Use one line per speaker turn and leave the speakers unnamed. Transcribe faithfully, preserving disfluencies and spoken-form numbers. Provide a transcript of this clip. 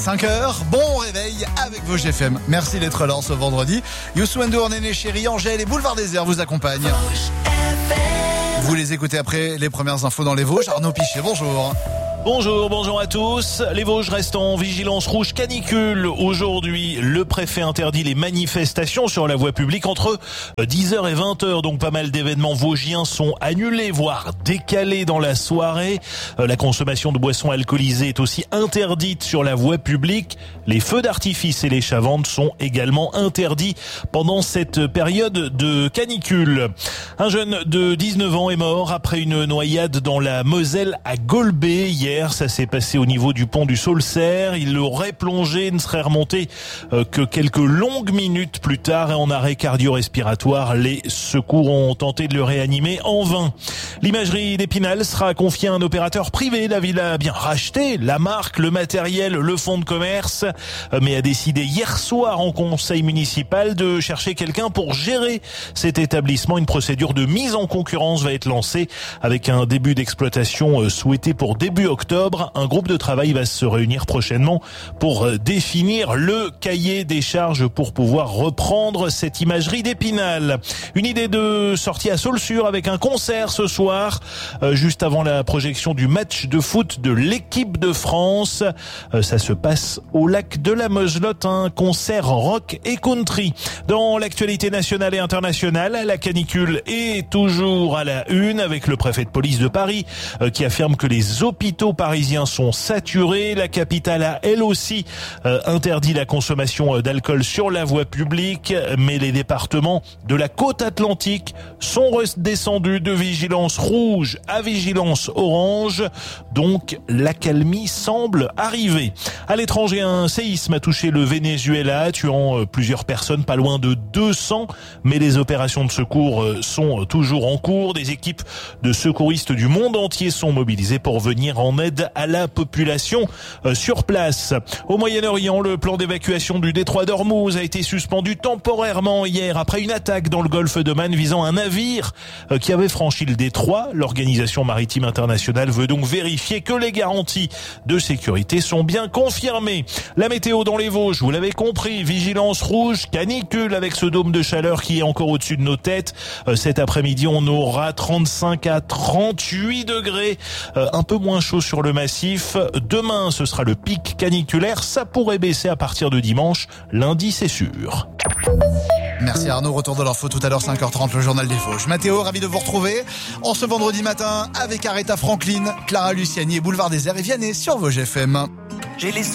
cinq heures, bon réveil avec vos G F M. Merci d'être là ce vendredi. Youssou N'Dour, Néné Chéri, Angèle et Boulevard Désert vous accompagnent. Vous les écoutez après les premières infos dans les Vosges. Arnaud Pichet, bonjour.
Bonjour, bonjour à tous. Les Vosges restent en vigilance rouge canicule. Aujourd'hui, le préfet interdit les manifestations sur la voie publique entre dix heures et vingt heures. Donc pas mal d'événements vosgiens sont annulés, voire décalés dans la soirée. La consommation de boissons alcoolisées est aussi interdite sur la voie publique. Les feux d'artifice et les chavantes sont également interdits pendant cette période de canicule. Un jeune de dix-neuf ans est mort après une noyade dans la Moselle à Golbet hier. Ça s'est passé au niveau du pont du Saulcerre. Il aurait plongé, ne serait remonté que quelques longues minutes plus tard et en arrêt cardio-respiratoire. Les secours ont tenté de le réanimer en vain. L'imagerie d'Épinal sera confiée à un opérateur privé. La ville a bien racheté la marque, le matériel, le fonds de commerce, mais a décidé hier soir en conseil municipal de chercher quelqu'un pour gérer cet établissement. Une procédure de mise en concurrence va être lancée avec un début d'exploitation souhaité pour début octobre. Un groupe de travail va se réunir prochainement pour définir le cahier des charges pour pouvoir reprendre cette imagerie d'Épinal. Une idée de sortie à Saulsure avec un concert ce soir, juste avant la projection du match de foot de l'équipe de France. Ça se passe au lac de la Meuselotte, un concert rock et country. Dans l'actualité nationale et internationale, la canicule est toujours à la une avec le préfet de police de Paris qui affirme que les hôpitaux parisiens sont saturés. La capitale a elle aussi euh, interdit la consommation d'alcool sur la voie publique, mais les départements de la côte atlantique sont redescendus de vigilance rouge à vigilance orange. Donc l'accalmie semble arriver. À l'étranger, un séisme a touché le Venezuela, tuant plusieurs personnes, pas loin de deux cents, mais les opérations de secours sont toujours en cours. Des équipes de secouristes du monde entier sont mobilisées pour venir en aide à la population sur place. Au Moyen-Orient, le plan d'évacuation du détroit d'Ormuz a été suspendu temporairement hier après une attaque dans le golfe d'Oman visant un navire qui avait franchi le détroit. L'Organisation maritime internationale veut donc vérifier que les garanties de sécurité sont bien confirmées. La météo dans les Vosges, vous l'avez compris, vigilance rouge, canicule avec ce dôme de chaleur qui est encore au-dessus de nos têtes. Cet après-midi, on aura trente-cinq à trente-huit degrés, un peu moins chaud sur le massif. Demain, ce sera le pic caniculaire. Ça pourrait baisser à partir de dimanche. Lundi, c'est sûr.
Merci Arnaud, retour de l'info tout à l'heure cinq heures trente, le journal des Vosges. Mathéo, ravi de vous retrouver en ce vendredi matin avec Aretha Franklin, Clara Luciani et Boulevard Désert et Vianney sur vos G F M. J'ai les